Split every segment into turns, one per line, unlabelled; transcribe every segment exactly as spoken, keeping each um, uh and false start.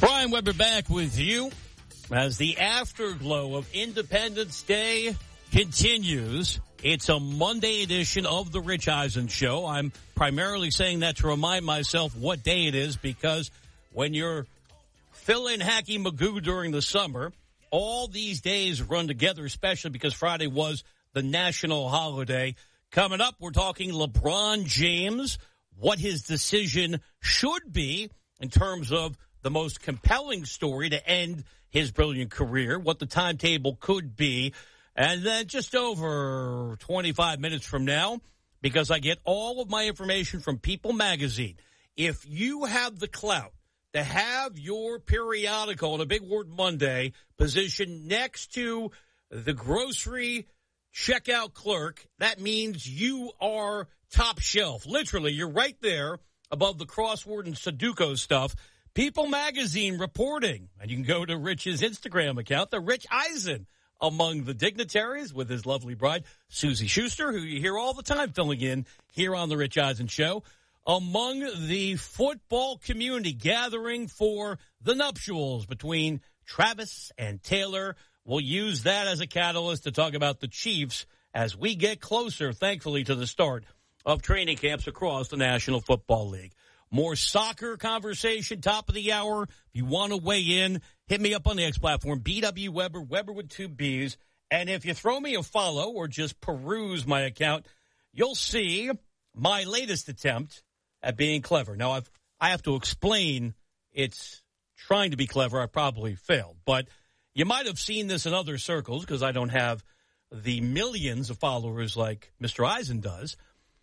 Brian Weber back with you as the afterglow of Independence Day continues. It's a Monday edition of the Rich Eisen Show. I'm primarily saying that to remind myself what day it is, because when you're filling Hacky Magoo during the summer, all these days run together, especially because Friday was the national holiday. Coming up, we're talking LeBron James, what his decision should be in terms of the most compelling story to end his brilliant career, what the timetable could be. And then just over twenty-five minutes from now, because I get all of my information from People Magazine, if you have the clout to have your periodical on a Big Word Monday positioned next to the grocery checkout clerk, that means you are top shelf. Literally, you're right there above the crossword and Sudoku stuff. People Magazine reporting, and you can go to Rich's Instagram account, the Rich Eisen, among the dignitaries with his lovely bride, Susie Schuster, who you hear all the time filling in here on the Rich Eisen Show, among the football community gathering for the nuptials between Travis and Taylor. We'll use that as a catalyst to talk about the Chiefs as we get closer, thankfully, to the start of training camps across the National Football League. More soccer conversation, top of the hour. If you want to weigh in, hit me up on the X platform, B W Weber, Weber with two B's. And if you throw me a follow or just peruse my account, you'll see my latest attempt at being clever. Now, I've, I have to explain it's trying to be clever. I probably failed. But you might have seen this in other circles because I don't have the millions of followers like Mister Eisen does.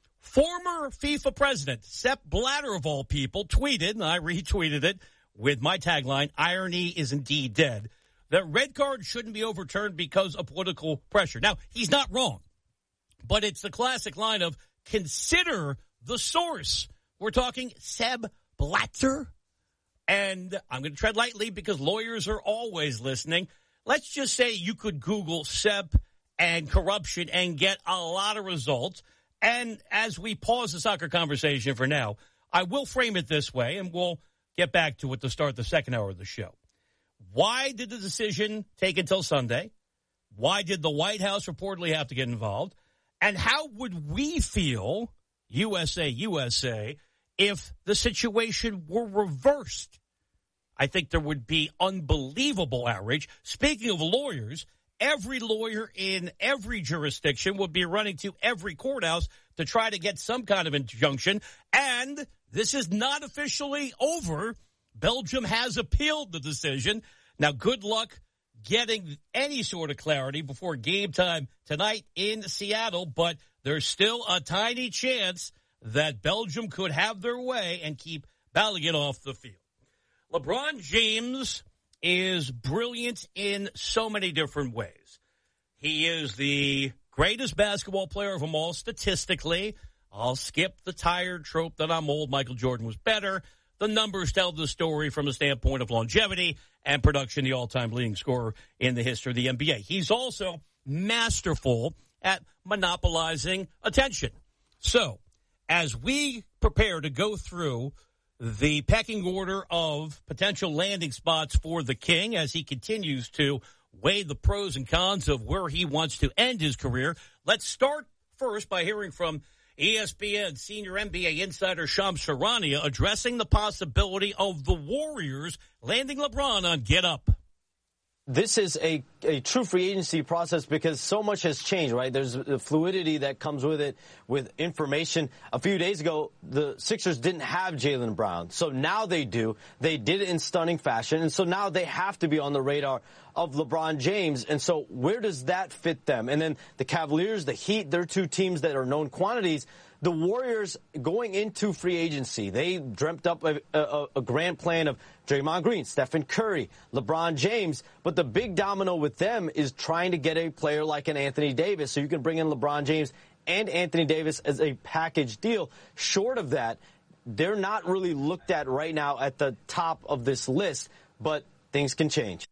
Former FIFA president Sepp Blatter, of all people, tweeted, and I retweeted it with my tagline, "Irony is indeed dead," that red cards shouldn't be overturned because of political pressure. Now, he's not wrong, but it's the classic line of consider the source. We're talking Sepp Blatter, and I'm going to tread lightly because lawyers are always listening. Let's just say you could Google Sepp and corruption and get a lot of results. And as we pause the soccer conversation for now, I will frame it this way, and we'll get back to it to start the second hour of the show. Why did the decision take until Sunday? Why did the White House reportedly have to get involved? And how would we feel, U S A, U S A, if the situation were reversed? I think there would be unbelievable outrage. Speaking of lawyers, every lawyer in every jurisdiction would be running to every courthouse to try to get some kind of injunction. And this is not officially over. Belgium has appealed the decision. Now, good luck getting any sort of clarity before game time tonight in Seattle, but there's still a tiny chance that Belgium could have their way and keep Balogun off the field. LeBron James is brilliant in so many different ways. He is the greatest basketball player of them all statistically. I'll skip the tired trope that I'm old. Michael Jordan was better. The numbers tell the story from the standpoint of longevity and production, the all-time leading scorer in the history of the N B A. He's also masterful at monopolizing attention. So, as we prepare to go through the pecking order of potential landing spots for the King as he continues to weigh the pros and cons of where he wants to end his career, let's start first by hearing from E S P N senior N B A insider Shams Charania addressing the possibility of the Warriors landing LeBron on Get Up.
This is a, a true free agency process because so much has changed, right? There's the fluidity that comes with it, with information. A few days ago, the Sixers didn't have Jaylen Brown. So now they do. They did it in stunning fashion. And so now they have to be on the radar of LeBron James. And so where does that fit them? And then the Cavaliers, the Heat, they're two teams that are known quantities. The Warriors going into free agency, they dreamt up a, a, a grand plan of Draymond Green, Stephen Curry, LeBron James. But the big domino with them is trying to get a player like an Anthony Davis. So you can bring in LeBron James and Anthony Davis as a package deal. Short of that, they're not really looked at right now at the top of this list, but things can change.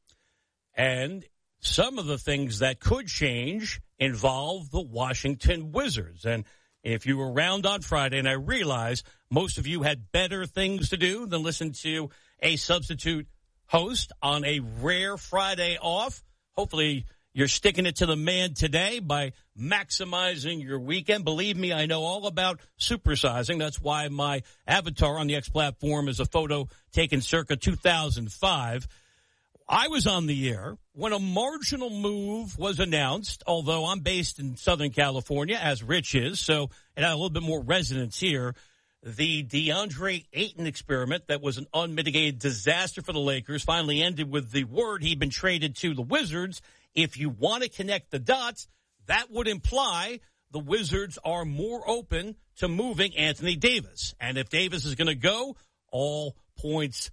And some of the things that could change involve the Washington Wizards. And if you were around on Friday, and I realize most of you had better things to do than listen to a substitute host on a rare Friday off. Hopefully you're sticking it to the man today by maximizing your weekend. Believe me, I know all about supersizing. That's why my avatar on the X platform is a photo taken circa two thousand five. I was on the air when a marginal move was announced, although I'm based in Southern California, as Rich is, so it had a little bit more resonance here. The DeAndre Ayton experiment that was an unmitigated disaster for the Lakers finally ended with the word he'd been traded to the Wizards. If you want to connect the dots, that would imply the Wizards are more open to moving Anthony Davis. And if Davis is going to go, all points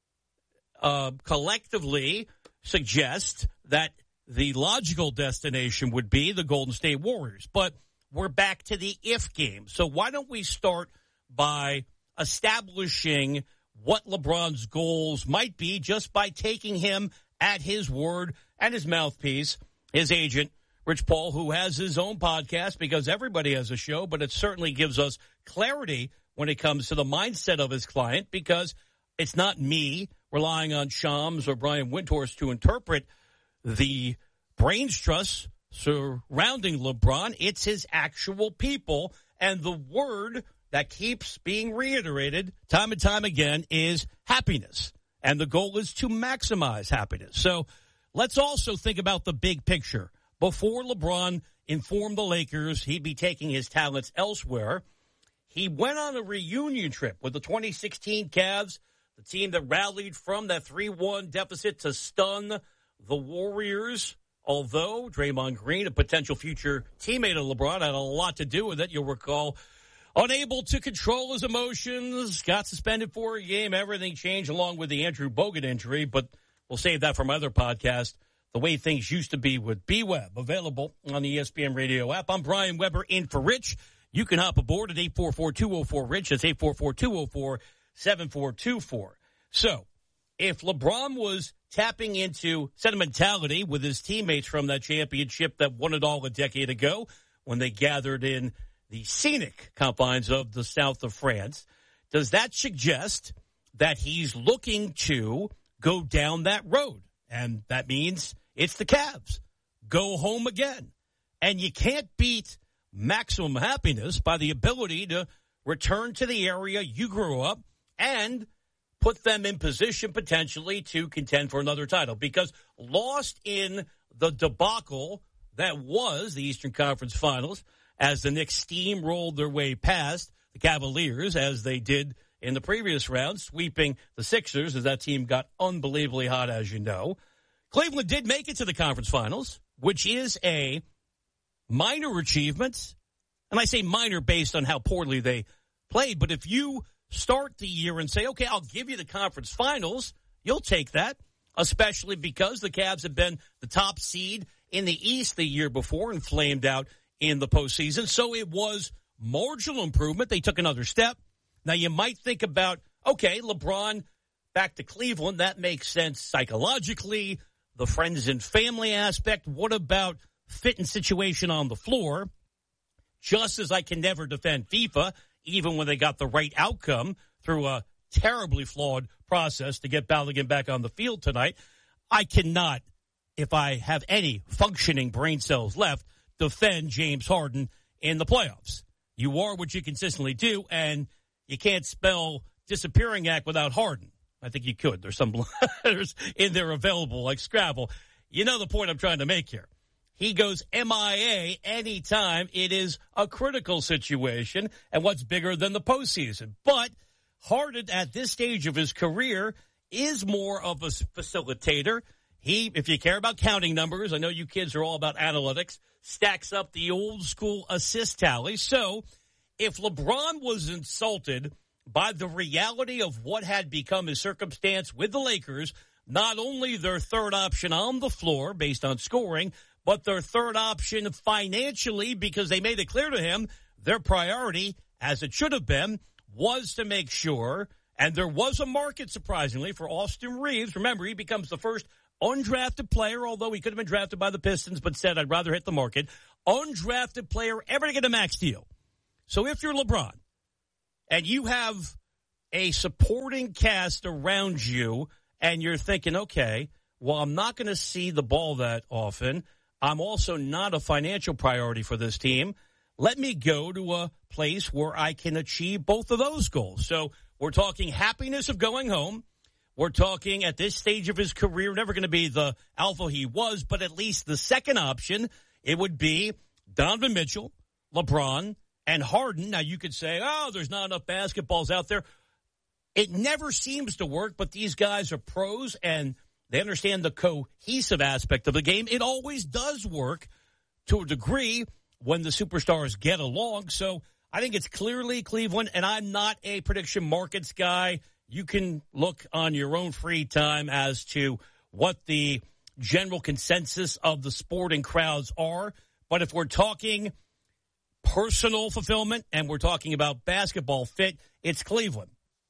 uh, collectively suggest that the logical destination would be the Golden State Warriors. But we're back to the if game. So why don't we start by establishing what LeBron's goals might be just by taking him at his word and his mouthpiece, his agent, Rich Paul, who has his own podcast because everybody has a show, but it certainly gives us clarity when it comes to the mindset of his client because it's not me relying on Shams or Brian Windhorst to interpret the brains trust surrounding LeBron. It's his actual people, and the word that keeps being reiterated time and time again is happiness. And the goal is to maximize happiness. So let's also think about the big picture. Before LeBron informed the Lakers he'd be taking his talents elsewhere, he went on a reunion trip with the twenty sixteen Cavs, the team that rallied from that three one deficit to stun the Warriors. Although Draymond Green, a potential future teammate of LeBron, had a lot to do with it. You'll recall, unable to control his emotions, got suspended for a game. Everything changed along with the Andrew Bogut injury, but we'll save that for my other podcast, The Way Things Used to Be with B-Web, available on the E S P N Radio app. I'm Brian Weber in for Rich. You can hop aboard at eight four four, two oh four, RICH. That's eight four four, two oh four, seven four two four. So if LeBron was tapping into sentimentality with his teammates from that championship that won it all a decade ago when they gathered in the scenic confines of the south of France, does that suggest that he's looking to go down that road? And that means it's the Cavs. Go home again. And you can't beat maximum happiness by the ability to return to the area you grew up and put them in position potentially to contend for another title. Because lost in the debacle that was the Eastern Conference Finals, as the Knicks steamrolled their way past the Cavaliers, as they did in the previous round, sweeping the Sixers, as that team got unbelievably hot, as you know. Cleveland did make it to the conference finals, which is a minor achievement. And I say minor based on how poorly they played. But if you start the year and say, okay, I'll give you the conference finals, you'll take that, especially because the Cavs have been the top seed in the East the year before and flamed out in the postseason. So it was marginal improvement. They took another step. Now you might think about, okay, LeBron back to Cleveland. That makes sense psychologically, the friends and family aspect. What about fit and situation on the floor? Just as I can never defend FIFA, even when they got the right outcome through a terribly flawed process to get Balogun back on the field tonight, I cannot, if I have any functioning brain cells left, defend James Harden in the playoffs. You are what you consistently do, and you can't spell disappearing act without Harden. I think you could. There's some letters in there available like Scrabble. You know the point I'm trying to make here. He goes M I A anytime it is a critical situation, and what's bigger than the postseason. But Harden, at this stage of his career, is more of a facilitator. He, if you care about counting numbers, I know you kids are all about analytics, stacks up the old school assist tally. So if LeBron was insulted by the reality of what had become his circumstance with the Lakers, not only their third option on the floor based on scoring, but their third option financially, because they made it clear to him their priority, as it should have been, was to make sure, and there was a market, surprisingly, for Austin Reeves. Remember, he becomes the first undrafted player, although he could have been drafted by the Pistons, but said, I'd rather hit the market, undrafted player ever to get a max deal. So if you're LeBron and you have a supporting cast around you and you're thinking, okay, well, I'm not going to see the ball that often. I'm also not a financial priority for this team. Let me go to a place where I can achieve both of those goals. So we're talking happiness of going home. We're talking at this stage of his career, never going to be the alpha he was, but at least the second option, it would be Donovan Mitchell, LeBron, and Harden. Now, you could say, oh, there's not enough basketballs out there. It never seems to work, but these guys are pros, and they understand the cohesive aspect of the game. It always does work to a degree when the superstars get along. So I think it's clearly Cleveland, and I'm not a prediction markets guy. You can look on your own free time as to what the general consensus of the sporting crowds are. But if we're talking personal fulfillment and we're talking about basketball fit, it's Cleveland.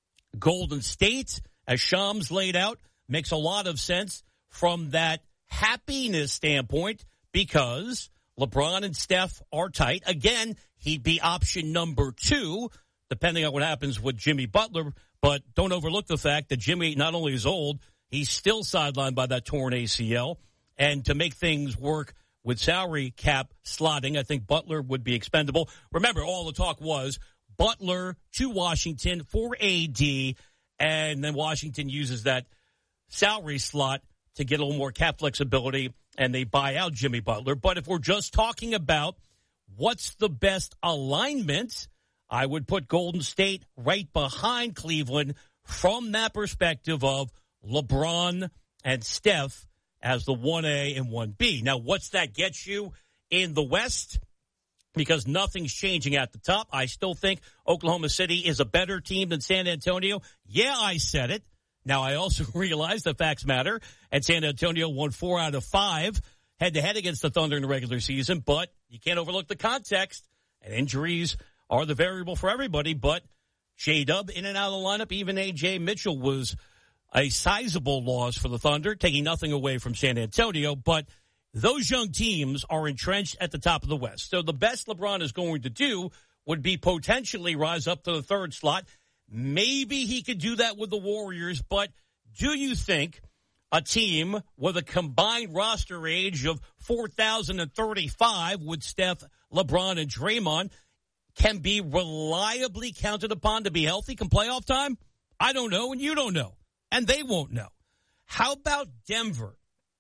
Golden State, as Shams laid out, makes a lot of sense from that happiness standpoint because LeBron and Steph are tight. Again, he'd be option number two, depending on what happens with Jimmy Butler. But don't overlook the fact that Jimmy not only is old, he's still sidelined by that torn A C L. And to make things work with salary cap slotting, I think Butler would be expendable. Remember, all the talk was Butler to Washington for A D, and then Washington uses that salary slot to get a little more cap flexibility, and they buy out Jimmy Butler. But if we're just talking about what's the best alignment, I would put Golden State right behind Cleveland from that perspective of LeBron and Steph as the one A and one B. Now, what's that get you in the West? Because nothing's changing at the top. I still think Oklahoma City is a better team than San Antonio. Yeah, I said it. Now, I also realize that facts matter, and San Antonio won four out of five head-to-head against the Thunder in the regular season, but you can't overlook the context, and injuries are the variable for everybody, but J-Dub in and out of the lineup, even A J Mitchell was a sizable loss for the Thunder, taking nothing away from San Antonio, but those young teams are entrenched at the top of the West. So the best LeBron is going to do would be potentially rise up to the third slot. Maybe he could do that with the Warriors, but do you think a team with a combined roster age of four thousand thirty-five with Steph, LeBron, and Draymond can be reliably counted upon to be healthy come playoff time? I don't know, and you don't know, and they won't know. How about Denver?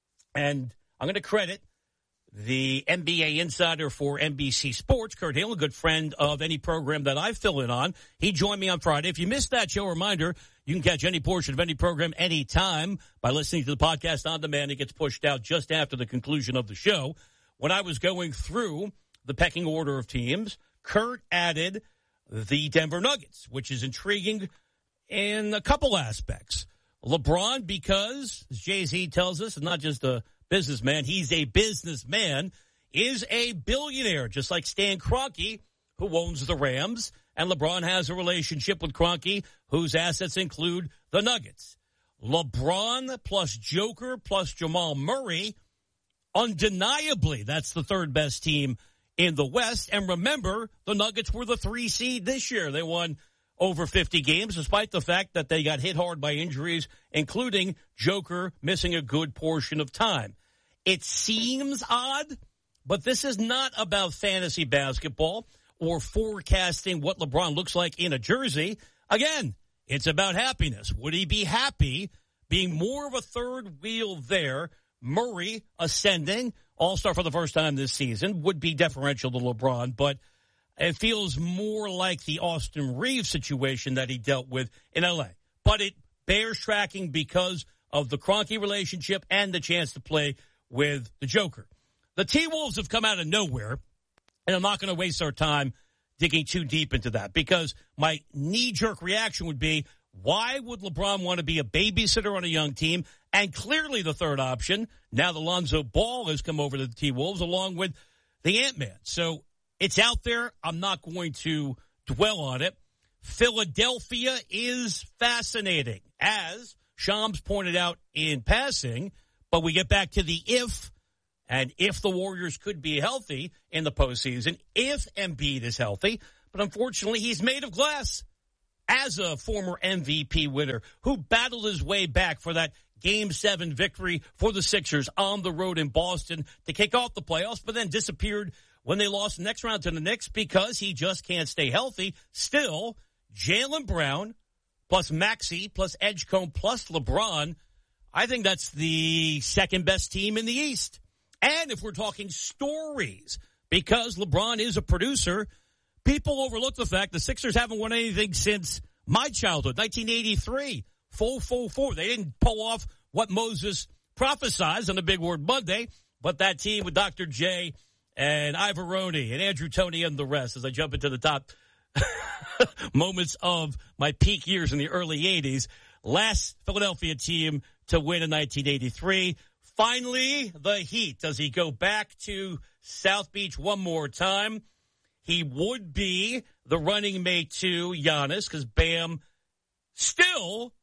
And I'm going to credit the N B A insider for N B C Sports, Kurt Hale, a good friend of any program that I fill in on. He joined me on Friday. If you missed that show, reminder, you can catch any portion of any program anytime by listening to the podcast on demand. It gets pushed out just after the conclusion of the show. When I was going through the pecking order of teams, Kurt added the Denver Nuggets, which is intriguing in a couple aspects. LeBron, because, as Jay-Z tells us, is not just a businessman, he's a businessman, is a billionaire, just like Stan Kroenke, who owns the Rams, and LeBron has a relationship with Kroenke, whose assets include the Nuggets. LeBron plus Joker plus Jamal Murray, undeniably, that's the third best team in the West. And remember, the Nuggets were the three seed this year. They won over fifty games, despite the fact that they got hit hard by injuries, including Joker missing a good portion of time. It seems odd, but this is not about fantasy basketball or forecasting what LeBron looks like in a jersey. Again, it's about happiness. Would he be happy being more of a third wheel there? Murray ascending, all-star for the first time this season, would be deferential to LeBron, but it feels more like the Austin Reeves situation that he dealt with in L A. But it bears tracking because of the Kroenke relationship and the chance to play with the Joker. The T-Wolves have come out of nowhere, and I'm not going to waste our time digging too deep into that because my knee-jerk reaction would be, why would LeBron want to be a babysitter on a young team? And clearly the third option, now that Lonzo Ball has come over to the T-Wolves along with the Ant-Man. So it's out there. I'm not going to dwell on it. Philadelphia is fascinating, as Shams pointed out in passing, but we get back to the if, and if the Warriors could be healthy in the postseason, if Embiid is healthy, but unfortunately he's made of glass. as a former M V P winner who battled his way back for that Game seven victory for the Sixers on the road in Boston to kick off the playoffs, but then disappeared when they lost the next round to the Knicks because he just can't stay healthy. Still, Jaylen Brown plus Maxey plus Edgecombe plus LeBron, I think that's the second best team in the East. And if we're talking stories, because LeBron is a producer, people overlook the fact the Sixers haven't won anything since my childhood, nineteen eighty-three. Full, full, four. They didn't pull off what Moses prophesied on the Big Word Monday, but that team with Doctor J and Ivaroni and Andrew Toney and the rest, as I jump into the top moments of my peak years in the early eighties, last Philadelphia team to win in nineteen eighty-three. Finally, the Heat. Does he go back to South Beach one more time? He would be the running mate to Giannis because Bam still,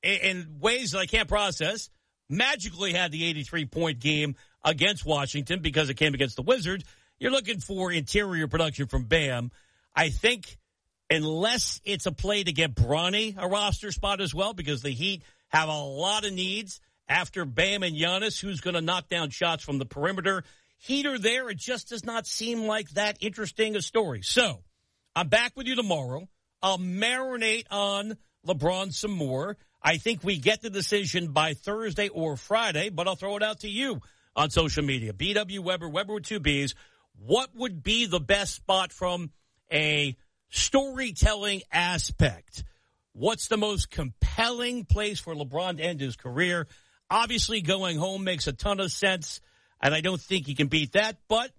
in ways that I can't process, magically had the eighty-three point game against Washington because it came against the Wizards. You're looking for interior production from Bam. I think unless it's a play to get Bronny a roster spot as well, because the Heat have a lot of needs after Bam and Giannis, who's going to knock down shots from the perimeter. Heat are there. It just does not seem like that interesting a story. So I'm back with you tomorrow. I'll marinate on LeBron some more. I think we get the decision by Thursday or Friday, but I'll throw it out to you on social media. B W Weber, Weber with two B's. What would be the best spot from a storytelling aspect? What's the most compelling place for LeBron to end his career? Obviously, going home makes a ton of sense, and I don't think he can beat that, but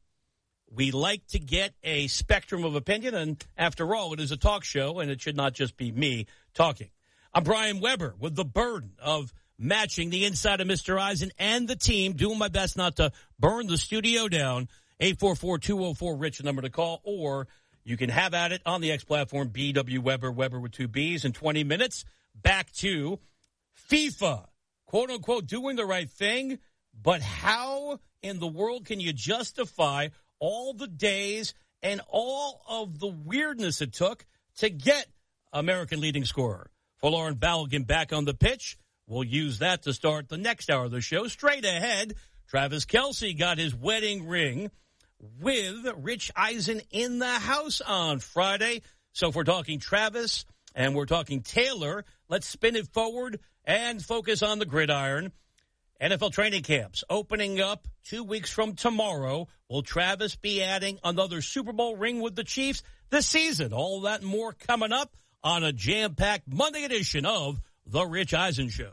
we like to get a spectrum of opinion, and after all, it is a talk show, and it should not just be me talking. I'm Brian Weber with the burden of matching the inside of Mister Eisen and the team, doing my best not to burn the studio down. eight four four, two oh four, RICH, the number to call, or you can have at it on the X platform, B W Weber, Weber with two B's. In twenty minutes, back to FIFA, quote unquote, doing the right thing. But how in the world can you justify all the days and all of the weirdness it took to get American leading scorer? For Lauren Balogun back on the pitch, we'll use that to start the next hour of the show. Straight ahead, Travis Kelce got his wedding ring with Rich Eisen in the house on Friday. So if we're talking Travis and we're talking Taylor, let's spin it forward and focus on the gridiron. N F L training camps opening up two weeks from tomorrow. Will Travis be adding another Super Bowl ring with the Chiefs this season? All that and more coming up on a jam-packed Monday edition of The Rich Eisen Show.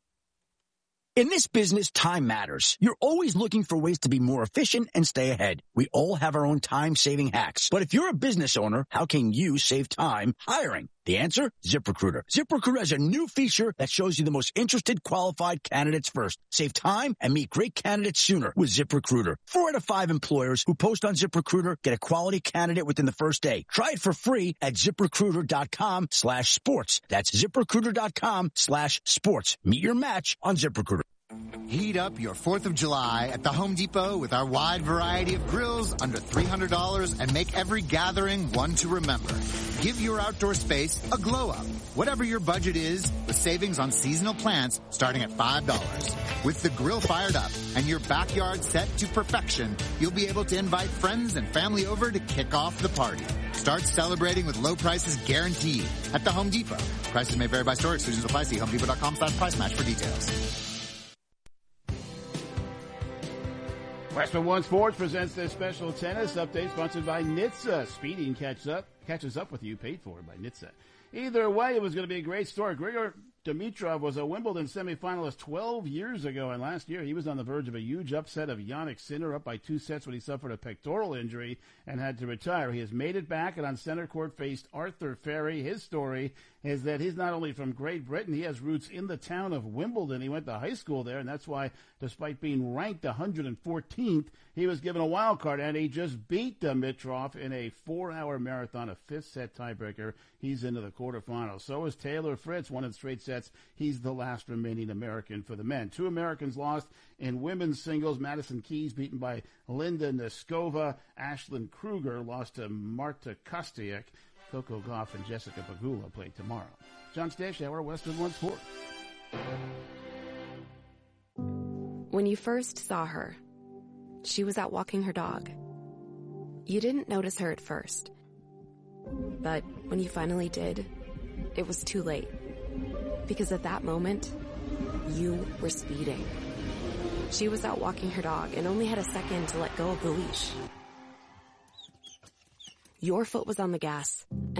In this business, time matters. You're always looking for ways to be more efficient and stay ahead. We all have our own time-saving hacks. But if you're a business owner, how can you save time hiring? The answer? ZipRecruiter. ZipRecruiter has a new feature that shows you the most interested qualified candidates first. Save time and meet great candidates sooner with ZipRecruiter. Four out of five employers who post on ZipRecruiter get a quality candidate within the first day. Try it for free at ZipRecruiter.com slash sports. That's ZipRecruiter.com slash sports. Meet your match on ZipRecruiter.
Heat up your fourth of July at the Home Depot with our wide variety of grills under three hundred dollars and make every gathering one to remember. Give your outdoor space a glow up. Whatever your budget is, with savings on seasonal plants starting at five dollars. With the grill fired up and your backyard set to perfection, you'll be able to invite friends and family over to kick off the party. Start celebrating with low prices guaranteed at the Home Depot. Prices may vary by store. Exclusions apply. See homedepot.com slash price match for details.
Western One Sports presents their special tennis update sponsored by N H T S A. Speeding catches up, catches up with you, paid for by N H T S A. Either way, it was going to be a great story. Grigor Dimitrov was a Wimbledon semifinalist twelve years ago, and last year he was on the verge of a huge upset of Jannik Sinner, up by two sets when he suffered a pectoral injury and had to retire. He has made it back and on center court faced Arthur Ferry. His story is that he's not only from Great Britain, he has roots in the town of Wimbledon. He went to high school there, and that's why, despite being ranked one hundred fourteenth, he was given a wild card, and he just beat Dimitrov in a four-hour marathon, a fifth-set tiebreaker. He's into the quarterfinals. So is Taylor Fritz, one in straight sets. He's the last remaining American for the men. Two Americans lost in women's singles. Madison Keys beaten by Linda Neskova. Ashlyn Kruger lost to Marta Kostyuk. Coco Gauff and Jessica Pegula play tomorrow. John Stash Hour, Westwood One Sports.
When you first saw her, she was out walking her dog. You didn't notice her at first. But when you finally did, it was too late. Because at that moment, you were speeding. She was out walking her dog and only had a second to let go of the leash. Your foot was on the gas, and